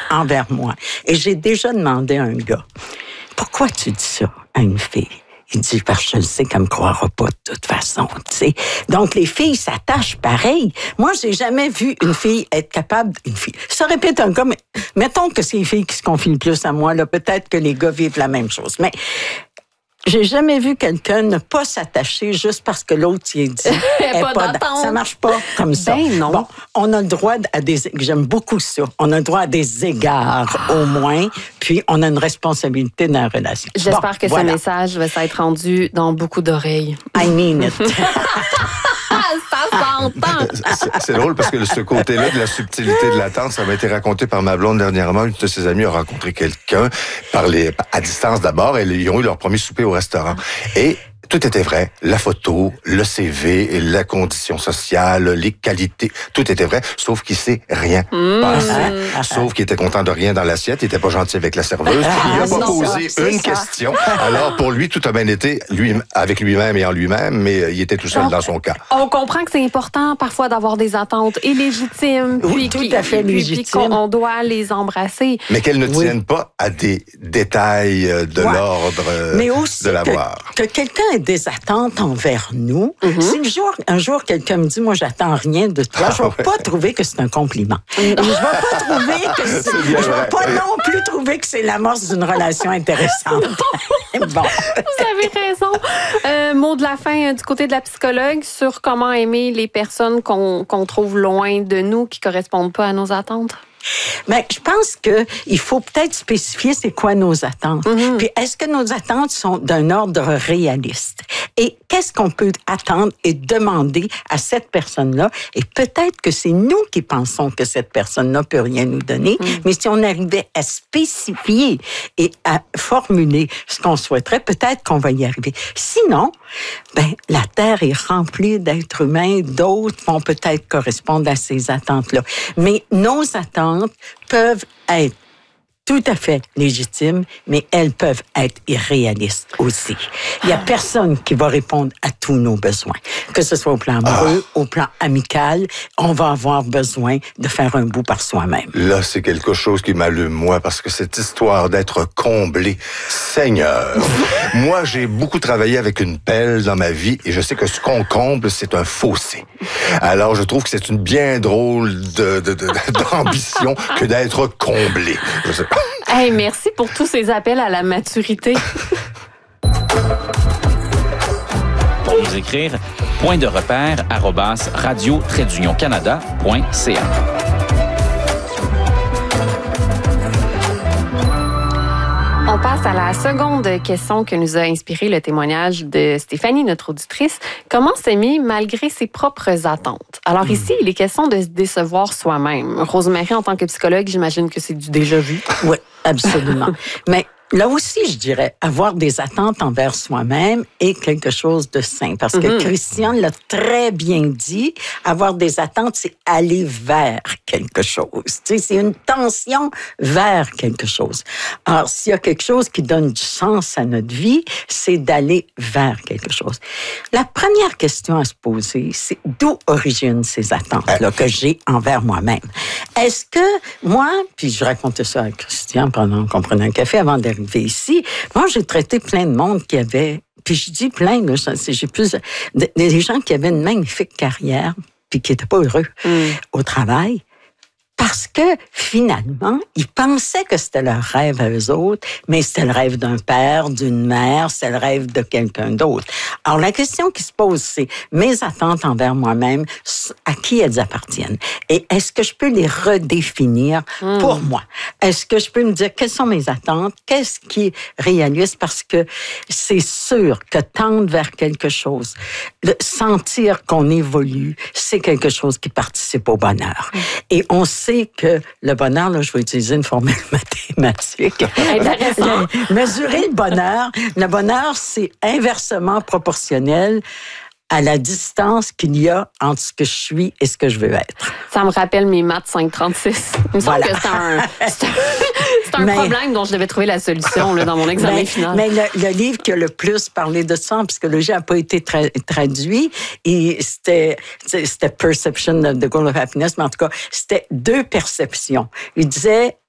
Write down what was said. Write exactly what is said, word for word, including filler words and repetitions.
envers moi. Et j'ai déjà demandé à un gars, pourquoi tu dis ça à une fille? Il dit, parce que je le sais qu'elle me croira pas de toute façon, tu sais. Donc, les filles s'attachent pareil. Moi, j'ai jamais vu une fille être capable, une fille. Ça répète un gars, mais mettons que c'est les filles qui se confient le plus à moi, là. Peut-être que les gars vivent la même chose. Mais, j'ai jamais vu quelqu'un ne pas s'attacher juste parce que l'autre y est dit. pas pas d'attente. Ça marche pas comme ça. Ben non. Bon, on a le droit à des... J'aime beaucoup ça. On a le droit à des égards, au moins. Puis, on a une responsabilité dans la relation. J'espère bon, que voilà. ce message va s'être rendu dans beaucoup d'oreilles. I mean it. Ça s'entend. C'est, c'est drôle parce que ce côté-là de la subtilité de l'attente, ça m'a été raconté par ma blonde dernièrement. Une de ses amies a rencontré quelqu'un par les, à distance d'abord. Et ils ont eu leur premier souper au restaurant. Et tout était vrai. La photo, le C V, la condition sociale, les qualités, tout était vrai, sauf qu'il sait rien Mmh. passé. Sauf qu'il était content de rien dans l'assiette, il était pas gentil avec la serveuse, il n'a pas non, posé ça, une ça. question. Alors, pour lui, tout a bien été lui, avec lui-même et en lui-même, mais il était tout seul Donc, dans son cas. On comprend que c'est important parfois d'avoir des attentes et légitimes. Oui, puis tout qui- à fait puis- légitime. Puis qu'on on doit les embrasser. Mais qu'elle ne Oui. tienne pas à des détails de Ouais. l'ordre euh, Mais aussi de que, l'avoir. que quelqu'un ait des attentes envers nous. Mm-hmm. Si un jour, un jour quelqu'un me dit, moi, j'attends rien de toi, Ah, je vais ouais. pas trouver que c'est un compliment. Et je vais pas trouver que c'est, C'est bien je vais vrai, pas oui. non plus trouver que c'est l'amorce d'une relation intéressante. bon. Vous avez raison. Euh, mot de la fin euh, du côté de la psychologue sur comment aimer les personnes qu'on, qu'on trouve loin de nous, qui correspondent pas à nos attentes. Mais je pense que il faut peut-être spécifier c'est quoi nos attentes. Mm-hmm. Puis est-ce que nos attentes sont d'un ordre réaliste? Et qu'est-ce qu'on peut attendre et demander à cette personne-là? Et peut-être que c'est nous qui pensons que cette personne-là peut rien nous donner, Mm. mais si on arrivait à spécifier et à formuler ce qu'on souhaiterait, peut-être qu'on va y arriver. Sinon, ben la Terre est remplie d'êtres humains, d'autres vont peut-être correspondre à ces attentes-là. Mais nos attentes peuvent être tout à fait légitimes, mais elles peuvent être irréalistes aussi. Il n'y a personne qui va répondre à tous nos besoins. Que ce soit au plan amoureux, au plan amical, on va avoir besoin de faire un bout par soi-même. Là, c'est quelque chose qui m'allume, moi, parce que cette histoire d'être comblé, Seigneur, moi, j'ai beaucoup travaillé avec une pelle dans ma vie et je sais que ce qu'on comble, c'est un fossé. Alors, je trouve que c'est une bien drôle de, de, de, d'ambition que d'être comblé. Je sais pas. Hey, merci pour tous ces appels à la maturité. Pour nous écrire, point de repère arobase radio trait d'union canada point c a. On passe à la seconde question que nous a inspiré le témoignage de Stéphanie, notre auditrice. Comment s'aimer malgré ses propres attentes? Alors mmh. ici, il est question de se décevoir soi-même. Rosemary, en tant que psychologue, j'imagine que c'est du déjà vu. Oui, absolument. Mais là aussi, je dirais, avoir des attentes envers soi-même est quelque chose de sain. Parce que Mm-hmm. Christian l'a très bien dit, avoir des attentes, c'est aller vers quelque chose. Tu sais, c'est une tension vers quelque chose. Alors, s'il y a quelque chose qui donne du sens à notre vie, c'est d'aller vers quelque chose. La première question à se poser, c'est d'où originent ces attentes-là que j'ai envers moi-même? Est-ce que moi, puis je racontais ça à Christian pendant qu'on prenait un café avant d'arriver ici, moi, j'ai traité plein de monde qui avait, puis je dis plein, là, j'ai plus, des gens qui avaient une magnifique carrière, puis qui n'étaient pas heureux mm. au travail, parce que finalement, ils pensaient que c'était leur rêve à eux autres, mais c'était le rêve d'un père, d'une mère, c'est le rêve de quelqu'un d'autre. Alors, la question qui se pose, c'est mes attentes envers moi-même, à qui elles appartiennent? Et est-ce que je peux les redéfinir mmh. pour moi? Est-ce que je peux me dire quelles sont mes attentes? Qu'est-ce qui est réaliste? Parce que c'est sûr que tendre vers quelque chose, le sentir qu'on évolue, c'est quelque chose qui participe au bonheur. Mmh. Et on sait que le bonheur, là, je vais utiliser une formule mathématique. Intéressant. Mesurer le bonheur, le bonheur, c'est inversement proportionnel à la distance qu'il y a entre ce que je suis et ce que je veux être. Ça me rappelle mes maths cinq trente-six. Il me semble voilà. que c'est un, c'est un, c'est un mais, problème dont je devais trouver la solution là, dans mon examen mais, final. Mais le, le livre qui a le plus parlé de ça en psychologie n'a pas été tra- traduit. Et c'était, c'était Perception of the Goal of Happiness, mais en tout cas, c'était deux perceptions. Il disait,